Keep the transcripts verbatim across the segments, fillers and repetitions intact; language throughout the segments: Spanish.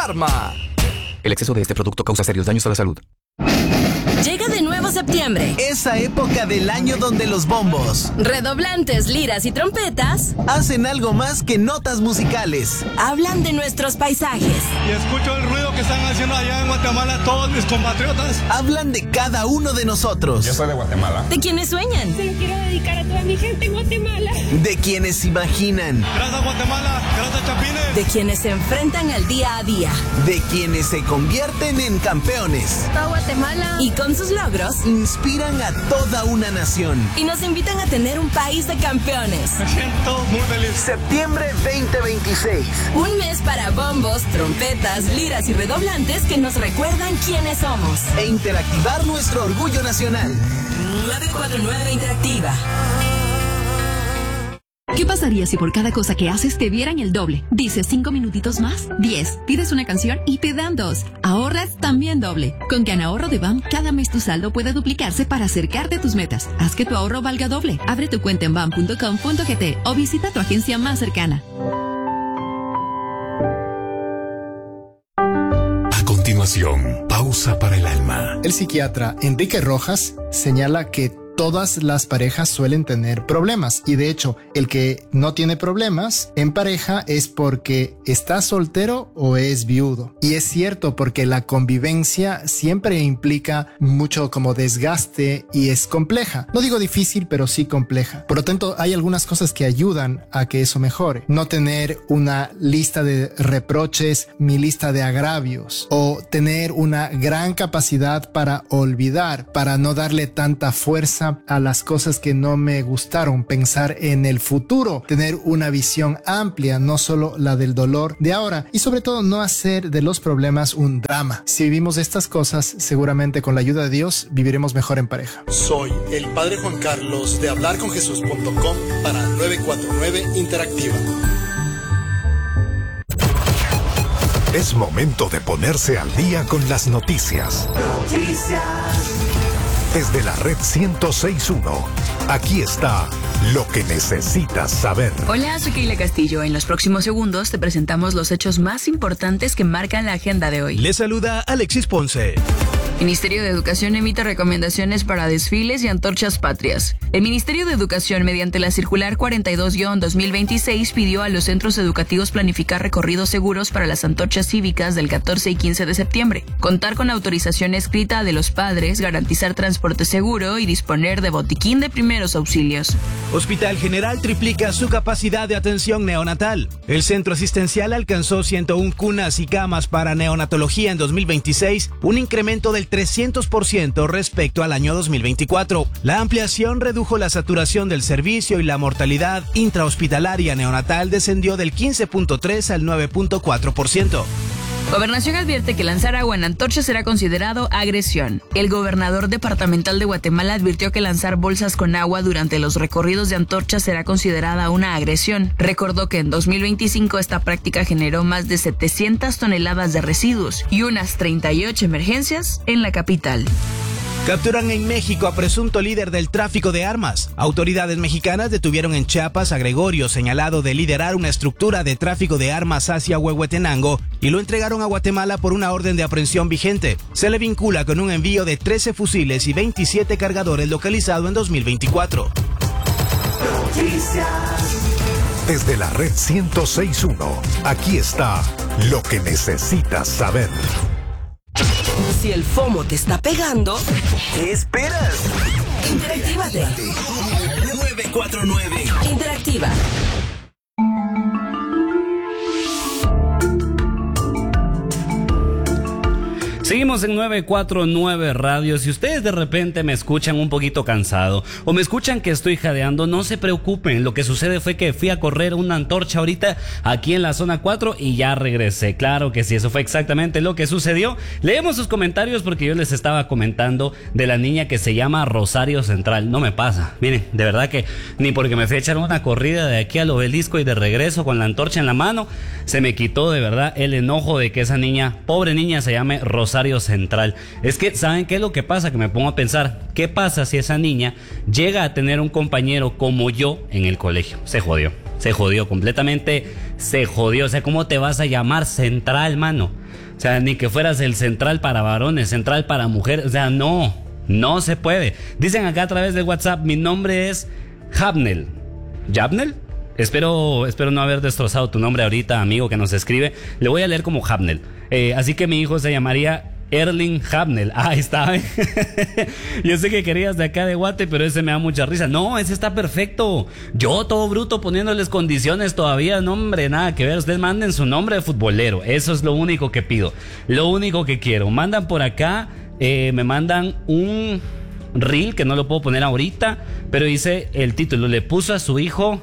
Arma. El exceso de este producto causa serios daños a la salud. Llega de nuevo septiembre. Esa época del año donde los bombos, redoblantes, liras y trompetas hacen algo más que notas musicales. Hablan de nuestros paisajes. Y escucho el ruido que están haciendo allá en Guatemala todos mis compatriotas. Hablan de cada uno de nosotros. Yo soy de Guatemala. De quienes sueñan. Se lo quiero dedicar a toda mi gente en Guatemala. De quienes imaginan. Gracias Guatemala, gracias Chapines. De quienes se enfrentan al día a día. De quienes se convierten en campeones. Toda Guatemala. Y con sus logros inspiran a toda una nación. Y nos invitan a tener un país de campeones. Me siento muy feliz. Septiembre veinte veintiséis. Un mes para bombos, trompetas, liras y redoblantes que nos recuerdan quiénes somos. E interactivar nuestro orgullo nacional. nueve cuatro nueve Interactiva. ¿Qué pasaría si por cada cosa que haces te dieran el doble? Dices cinco minutitos más, diez. Pides una canción y te dan dos. Ahorras también doble. Con GanaHorro de B A M, cada mes tu saldo puede duplicarse para acercarte a tus metas. Haz que tu ahorro valga doble. Abre tu cuenta en bam punto com punto gt o visita tu agencia más cercana. A continuación, pausa para el alma. El psiquiatra Enrique Rojas señala que todas las parejas suelen tener problemas y de hecho el que no tiene problemas en pareja es porque está soltero o es viudo. Y es cierto porque la convivencia siempre implica mucho como desgaste y es compleja. No digo difícil, pero sí compleja. Por lo tanto, hay algunas cosas que ayudan a que eso mejore. No tener una lista de reproches, mi lista de agravios, o tener una gran capacidad para olvidar, para no darle tanta fuerza a las cosas que no me gustaron, pensar en el futuro, tener una visión amplia, no solo la del dolor de ahora, y sobre todo no hacer de los problemas un drama. Si vivimos estas cosas, seguramente con la ayuda de Dios viviremos mejor en pareja. Soy el Padre Juan Carlos de hablar con jesús punto com para nueve cuatro nueve Interactiva. Es momento de ponerse al día con las noticias. Noticias. Desde la red ciento seis punto uno, aquí está lo que necesitas saber. Hola, soy Keila Castillo. En los próximos segundos te presentamos los hechos más importantes que marcan la agenda de hoy. Le saluda Alexis Ponce. Ministerio de Educación emite recomendaciones para desfiles y antorchas patrias. El Ministerio de Educación, mediante la circular cuarenta y dos guión dos mil veintiséis, pidió a los centros educativos planificar recorridos seguros para las antorchas cívicas del catorce y quince de septiembre, contar con autorización escrita de los padres, garantizar transporte seguro y disponer de botiquín de primeros auxilios. Hospital General triplica su capacidad de atención neonatal. El centro asistencial alcanzó ciento uno cunas y camas para neonatología en dos mil veintiséis, un incremento del trescientos por ciento respecto al año dos mil veinticuatro. La ampliación redujo la saturación del servicio y la mortalidad intrahospitalaria neonatal descendió del quince punto tres al nueve punto cuatro por ciento. Gobernación advierte que lanzar agua en antorcha será considerado agresión. El gobernador departamental de Guatemala advirtió que lanzar bolsas con agua durante los recorridos de antorcha será considerada una agresión. Recordó que en dos mil veinticinco esta práctica generó más de setecientas toneladas de residuos y unas treinta y ocho emergencias en la capital. Capturan en México a presunto líder del tráfico de armas. Autoridades mexicanas detuvieron en Chiapas a Gregorio, señalado de liderar una estructura de tráfico de armas hacia Huehuetenango, y lo entregaron a Guatemala por una orden de aprehensión vigente. Se le vincula con un envío de trece fusiles y veintisiete cargadores localizado en dos mil veinticuatro. Noticias. Desde la red ciento seis punto uno, aquí está lo que necesitas saber. Si el FOMO te está pegando, ¿qué esperas? Interactívate. nueve cuatro nueve Interactiva. Seguimos en nueve cuatro nueve Radio. Si ustedes de repente me escuchan un poquito cansado o me escuchan que estoy jadeando, no se preocupen. Lo que sucede fue que fui a correr una antorcha ahorita aquí en la zona cuatro y ya regresé. Claro que sí, eso fue exactamente lo que sucedió. Leemos sus comentarios porque yo les estaba comentando de la niña que se llama Rosario Central. No me pasa. Miren, de verdad que ni porque me fui a echar una corrida de aquí al obelisco y de regreso con la antorcha en la mano, se me quitó de verdad el enojo de que esa niña, pobre niña, se llame Rosario Central. Es que, ¿saben qué es lo que pasa? Que me pongo a pensar, ¿qué pasa si esa niña llega a tener un compañero como yo en el colegio? Se jodió, se jodió completamente, se jodió. O sea, ¿cómo te vas a llamar Central, mano? O sea, ni que fueras el Central para varones, Central para mujeres. O sea, no, no se puede. Dicen acá a través de WhatsApp, mi nombre es Jabnel. ¿Jabnel? Espero, espero no haber destrozado tu nombre ahorita, amigo que nos escribe. Le voy a leer como Jabnel. Eh, así que mi hijo se llamaría Erling Jabnel. Ah, ahí está. Yo sé que querías de acá de Guate, pero ese me da mucha risa. No, ese está perfecto. Yo todo bruto poniéndoles condiciones todavía. No, hombre, nada que ver. Ustedes manden su nombre de futbolero. Eso es lo único que pido. Lo único que quiero. Mandan por acá, eh, me mandan un reel que no lo puedo poner ahorita, pero dice el título. Le puso a su hijo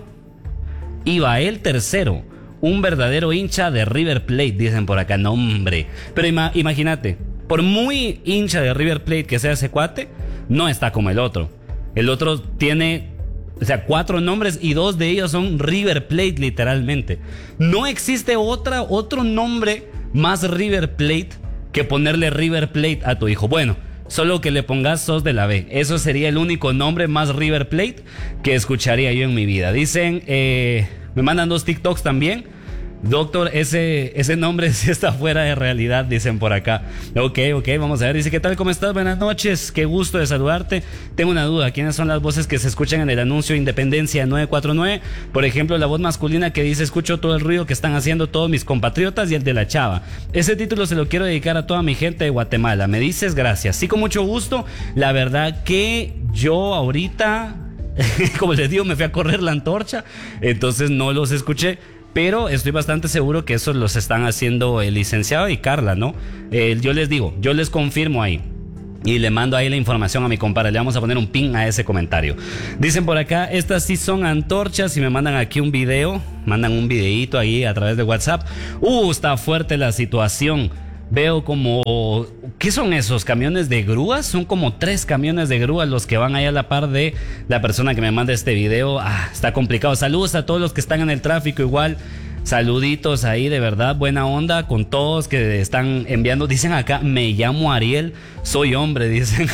Ibael tercero. Un verdadero hincha de River Plate, dicen por acá. No, hombre. Pero ima- imagínate, por muy hincha de River Plate que sea ese cuate, no está como el otro. El otro tiene, o sea, cuatro nombres y dos de ellos son River Plate, literalmente. No existe otra, otro nombre más River Plate que ponerle River Plate a tu hijo. Bueno, solo que le pongas Sos de la B. Eso sería el único nombre más River Plate que escucharía yo en mi vida. Dicen, eh, me mandan dos TikToks también. Doctor, ese, ese nombre sí está fuera de realidad, dicen por acá. Ok, ok, vamos a ver. Dice, ¿qué tal? ¿Cómo estás? Buenas noches, qué gusto de saludarte. Tengo una duda, ¿quiénes son las voces que se escuchan en el anuncio Independencia nueve cuatro nueve? Por ejemplo, la voz masculina que dice, escucho todo el ruido que están haciendo todos mis compatriotas, y el de la chava. Ese título se lo quiero dedicar a toda mi gente de Guatemala. Me dices, gracias. Sí, con mucho gusto. La verdad que yo ahorita, como les digo, me fui a correr la antorcha, entonces no los escuché. Pero estoy bastante seguro que esos los están haciendo el licenciado y Carla, ¿no? Eh, yo les digo, yo les confirmo ahí. Y le mando ahí la información a mi compadre. Le vamos a poner un pin a ese comentario. Dicen por acá, estas sí son antorchas. Y me mandan aquí un video. Mandan un videíto ahí a través de WhatsApp. Uh, está fuerte la situación. Veo como... ¿Qué son esos? ¿Camiones de grúas? Son como tres camiones de grúas los que van ahí a la par de la persona que me manda este video. Ah, está complicado. Saludos a todos los que están en el tráfico igual. Saluditos ahí, de verdad, buena onda con todos que están enviando. Dicen acá, me llamo Ariel, soy hombre, dicen.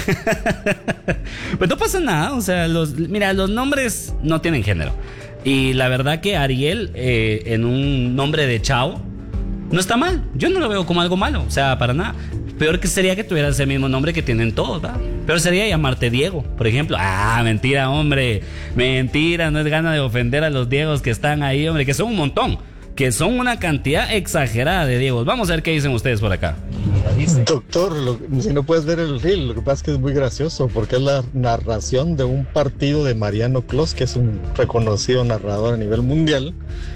Pues no pasa nada, o sea, los, mira, los nombres no tienen género. Y la verdad que Ariel, eh, en un nombre de chavo, no está mal. Yo no lo veo como algo malo, o sea, para nada. Peor que sería que tuvieras el mismo nombre que tienen todos, ¿verdad? Peor sería llamarte Diego, por ejemplo. Ah, mentira, hombre. Mentira, no es gana de ofender a los Diegos que están ahí, hombre, que son un montón. Que son una cantidad exagerada de Diegos. Vamos a ver qué dicen ustedes por acá. Doctor, lo, si no puedes ver el reel, lo que pasa es que es muy gracioso porque es la narración de un partido de Mariano Clos, que es un reconocido narrador a nivel mundial,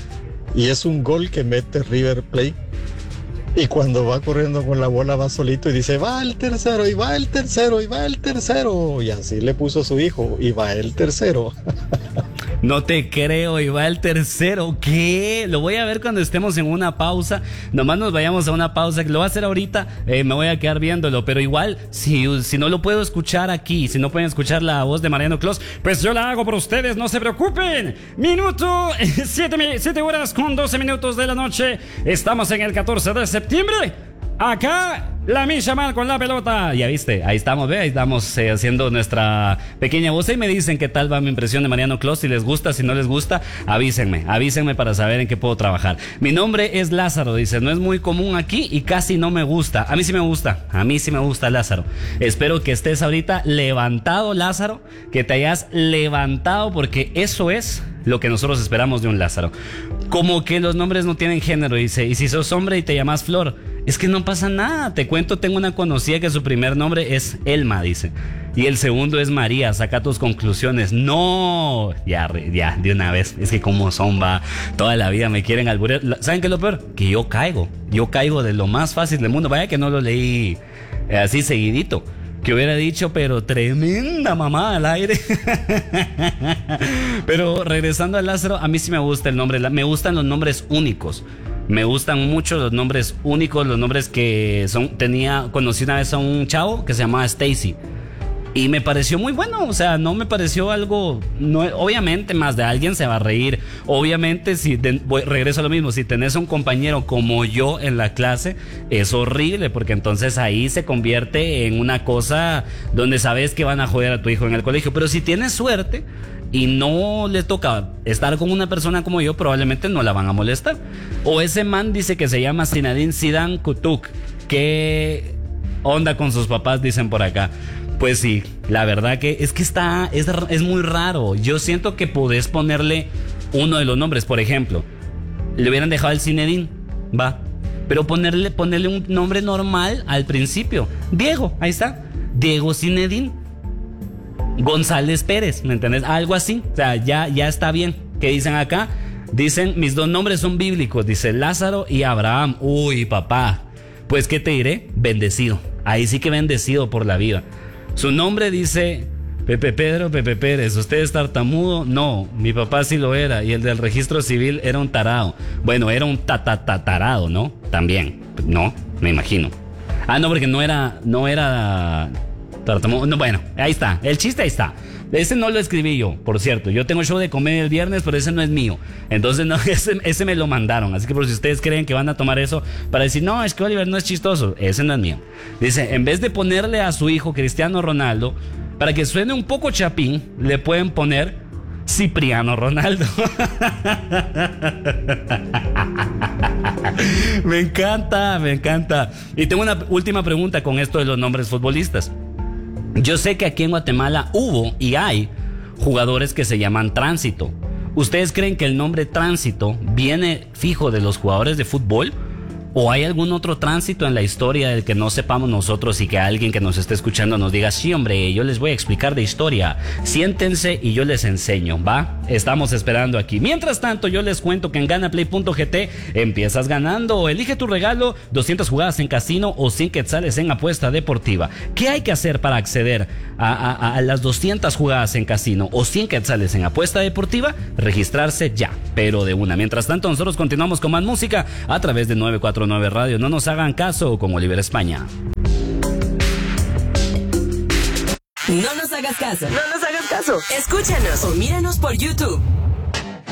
y es un gol que mete River Plate, y cuando va corriendo con la bola va solito y dice, va el tercero, y va el tercero, y va el tercero, y así le puso a su hijo, y va el tercero. No te creo, y va el tercero. ¿Qué? Lo voy a ver cuando estemos en una pausa. Nomás nos vayamos a una pausa. Lo voy a hacer ahorita. Eh, me voy a quedar viéndolo. Pero igual, si, si no lo puedo escuchar aquí, si no pueden escuchar la voz de Mariano Clos, pues yo la hago por ustedes. No se preocupen. Minuto, siete horas con doce minutos de la noche. Estamos en el catorce de septiembre. Acá, la Misha mal con la pelota. Ya viste, ahí estamos, ve, ahí estamos eh, haciendo nuestra pequeña voz. Y me dicen qué tal va mi impresión de Mariano Clos. Si les gusta, si no les gusta, avísenme, avísenme para saber en qué puedo trabajar. Mi nombre es Lázaro, dice, no es muy común aquí y casi no me gusta. A mí sí me gusta, a mí sí me gusta Lázaro. Espero que estés ahorita levantado, Lázaro, que te hayas levantado, porque eso es lo que nosotros esperamos de un Lázaro. Como que los nombres no tienen género, dice, y si sos hombre y te llamas Flor, es que no pasa nada. Te cuento, tengo una conocida que su primer nombre es Elma, dice, y el segundo es María. Saca tus conclusiones. No, ya, ya, de una vez. Es que como son, va, toda la vida me quieren alburear. ¿Saben qué es lo peor? Que yo caigo, yo caigo de lo más fácil del mundo. Vaya que no lo leí eh, así seguidito, que hubiera dicho, pero tremenda mamá al aire. Pero regresando a Lázaro, a mí sí me gusta el nombre, me gustan los nombres únicos. Me gustan mucho los nombres únicos, los nombres que son... Tenía, conocí una vez a un chavo que se llamaba Stacy y me pareció muy bueno, o sea, no me pareció algo... No, obviamente más de alguien se va a reír. Obviamente, si de, voy, regreso a lo mismo, si tenés un compañero como yo en la clase, es horrible, porque entonces ahí se convierte en una cosa donde sabes que van a joder a tu hijo en el colegio. Pero si tienes suerte y no le toca estar con una persona como yo, probablemente no la van a molestar. O ese man dice que se llama Zinedine Zidane Kutuk. ¿Qué onda con sus papás? Dicen por acá. Pues sí, la verdad que es que está, es, es muy raro. Yo siento que podés ponerle uno de los nombres, por ejemplo, le hubieran dejado el Zinedine, va, pero ponerle, ponerle un nombre normal al principio. Diego, ahí está, Diego Zinedine González Pérez, ¿me entendés? Algo así, o sea, ya, ya está bien. ¿Qué dicen acá? Dicen, mis dos nombres son bíblicos, dice Lázaro y Abraham. Uy, papá, pues ¿qué te diré? Bendecido, ahí sí que bendecido por la vida. Su nombre dice Pepe Pedro, Pepe Pérez. ¿Usted es tartamudo? No, mi papá sí lo era. Y el del registro civil era un tarado. Bueno, era un tatatatarado, ¿no? También, no, me imagino. Ah, no, porque no era, no era tartamudo. No, bueno, ahí está, el chiste ahí está. Ese no lo escribí yo, por cierto. Yo tengo show de comedia el viernes, pero ese no es mío. Entonces, no, ese, ese me lo mandaron. Así que por si ustedes creen que van a tomar eso para decir, no, es que Oliver no es chistoso, ese no es mío. Dice, en vez de ponerle a su hijo Cristiano Ronaldo, para que suene un poco chapín, le pueden poner Cipriano Ronaldo. Me encanta, me encanta. Y tengo una última pregunta con esto de los nombres futbolistas. Yo sé que aquí en Guatemala hubo y hay jugadores que se llaman Tránsito. ¿Ustedes creen que el nombre Tránsito viene fijo de los jugadores de fútbol? ¿O hay algún otro tránsito en la historia del que no sepamos nosotros y que alguien que nos esté escuchando nos diga, sí, hombre, yo les voy a explicar de historia, siéntense y yo les enseño, ¿va? Estamos esperando aquí. Mientras tanto, yo les cuento que en ganaplay punto g t empiezas ganando. Elige tu regalo, doscientas jugadas en casino o cien quetzales en apuesta deportiva. ¿Qué hay que hacer para acceder a, a, a las doscientas jugadas en casino o cien quetzales en apuesta deportiva? Registrarse ya, pero de una. Mientras tanto, nosotros continuamos con más música a través de nueve cuatro nueve Radio. No nos hagan caso con Oliver España. No nos hagas caso. No nos hagas caso. Escúchanos o míranos por YouTube.